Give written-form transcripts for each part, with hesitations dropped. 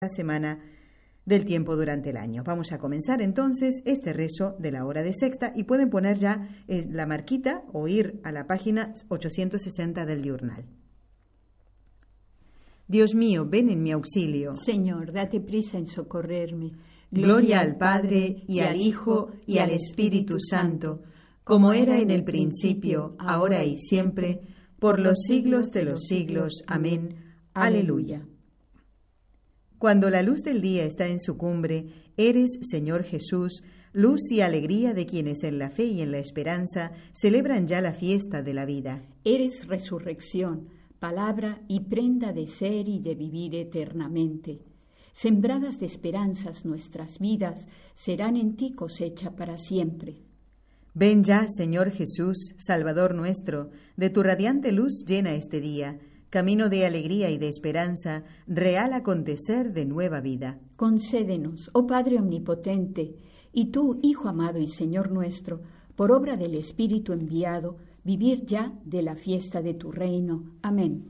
la semana del tiempo durante el año. Vamos a comenzar entonces este rezo de la hora de sexta y pueden poner ya la marquita o ir a la página 860 del Diurnal. Dios mío, ven en mi auxilio. Señor, date prisa en socorrerme. Gloria al Padre, y al Hijo, y al Espíritu Santo, como era en el principio, ahora y siempre, por los siglos de los siglos. Amén. Aleluya. Cuando la luz del día está en su cumbre, eres, Señor Jesús, luz y alegría de quienes en la fe y en la esperanza celebran ya la fiesta de la vida. Eres resurrección, palabra y prenda de ser y de vivir eternamente. Sembradas de esperanzas nuestras vidas serán en ti cosecha para siempre. Ven ya, Señor Jesús, Salvador nuestro, de tu radiante luz llena este día, camino de alegría y de esperanza, real acontecer de nueva vida. Concédenos, oh Padre omnipotente, y tú, Hijo amado y Señor nuestro, por obra del Espíritu enviado, vivir ya de la fiesta de tu reino. Amén.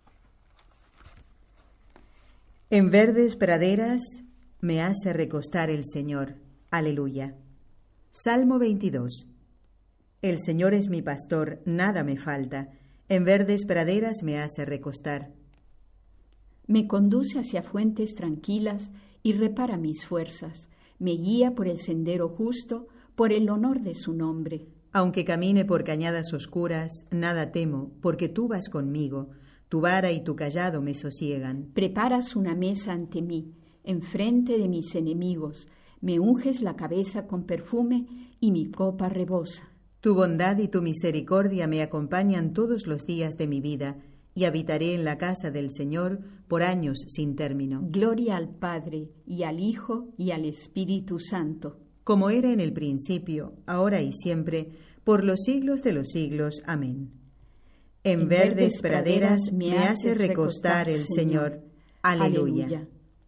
En verdes praderas me hace recostar el Señor. Aleluya. Salmo 22. El Señor es mi pastor, nada me falta. En verdes praderas me hace recostar. Me conduce hacia fuentes tranquilas y repara mis fuerzas. Me guía por el sendero justo, por el honor de su nombre. Aunque camine por cañadas oscuras, nada temo, porque tú vas conmigo. Tu vara y tu cayado me sosiegan. Preparas una mesa ante mí, enfrente de mis enemigos. Me unges la cabeza con perfume y mi copa rebosa. Tu bondad y tu misericordia me acompañan todos los días de mi vida, y habitaré en la casa del Señor por años sin término. Gloria al Padre, y al Hijo, y al Espíritu Santo. Como era en el principio, ahora y siempre, por los siglos de los siglos. Amén. En verdes praderas me hace recostar el Señor. Aleluya.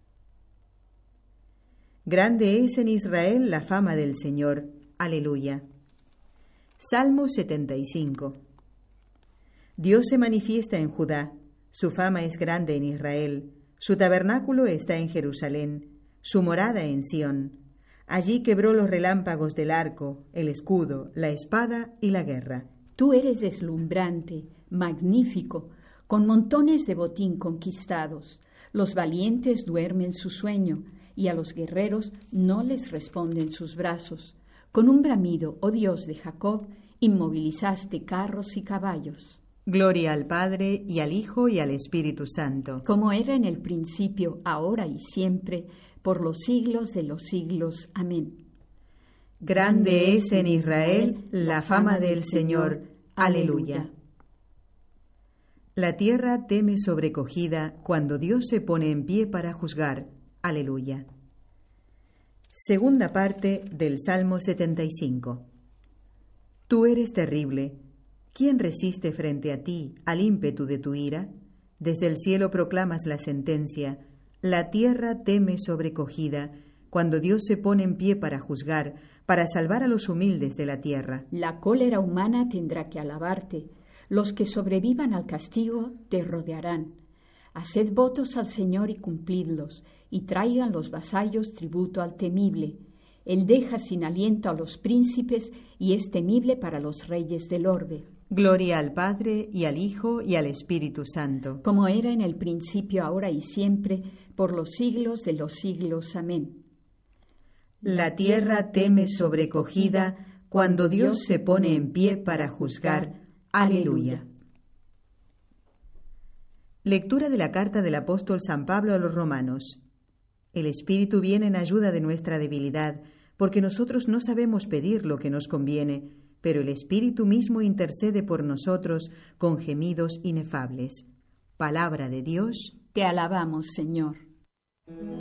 Grande es en Israel la fama del Señor. Aleluya. Salmo 75. Dios se manifiesta en Judá, su fama es grande en Israel, su tabernáculo está en Jerusalén, su morada en Sión. Allí quebró los relámpagos del arco, el escudo, la espada y la guerra. Tú eres deslumbrante, magnífico, con montones de botín conquistados. Los valientes duermen su sueño, y a los guerreros no les responden sus brazos. Con un bramido, oh Dios de Jacob, inmovilizaste carros y caballos. Gloria al Padre, y al Hijo, y al Espíritu Santo. Como era en el principio, ahora y siempre, por los siglos de los siglos. Amén. Grande es en Israel la fama del Señor. Aleluya. La tierra teme sobrecogida cuando Dios se pone en pie para juzgar. Aleluya. Segunda parte del Salmo 75. Tú eres terrible. ¿Quién resiste frente a ti al ímpetu de tu ira? Desde el cielo proclamas la sentencia. La tierra teme sobrecogida cuando Dios se pone en pie para juzgar, para salvar a los humildes de la tierra. La cólera humana tendrá que alabarte. Los que sobrevivan al castigo te rodearán. Haced votos al Señor y cumplidlos, y traigan los vasallos tributo al temible. Él deja sin aliento a los príncipes y es temible para los reyes del orbe. Gloria al Padre, y al Hijo, y al Espíritu Santo. Como era en el principio, ahora y siempre, por los siglos de los siglos. Amén. La tierra teme sobrecogida cuando Dios se pone en pie para juzgar. Aleluya. Lectura de la carta del apóstol San Pablo a los Romanos. El Espíritu viene en ayuda de nuestra debilidad, porque nosotros no sabemos pedir lo que nos conviene, pero el Espíritu mismo intercede por nosotros con gemidos inefables. Palabra de Dios. Te alabamos, Señor.